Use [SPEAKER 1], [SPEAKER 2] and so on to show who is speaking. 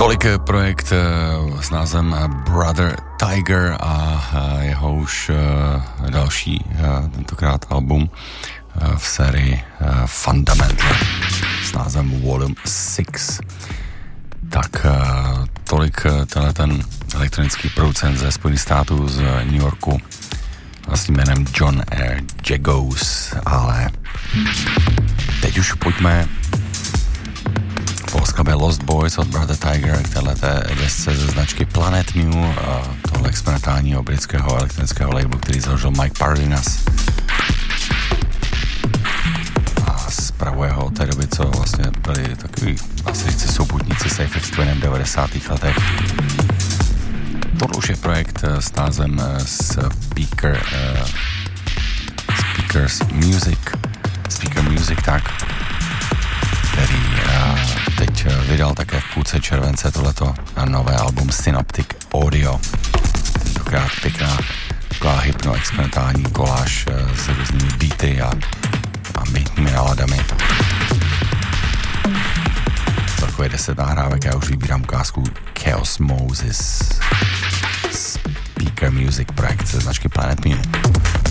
[SPEAKER 1] Tolik projekt s názvem Brother Tiger a jeho už další, tentokrát album v sérii Fundamental s názvem Volume 6. Tak tolik tenhle ten elektronický producent ze Spojených států z New Yorku vlastním jménem John R. Jagos, ale teď už pojďme po skladbě Lost Boys od Brother Tiger k téhleté desce ze značky Planet Mu, tohle experimentálního britského elektronického labelu, který založil Mike Pardinas a spravuje ho od té doby, co vlastně byli takový asi souputníci s Aphex Twinem v 90. letech. Tohle už je projekt s názvem Speaker Music, tak, který teď vydal také v půlce července tohleto nové album Synoptic Audio. Tentokrát pěkná taková hypno-experimentální koláž s různými beaty a mítnými náladami. Takové 10 nahrávek, já už vybírám ukázku Chaos Moses. Speaker Music projekt ze značky Planet Mu.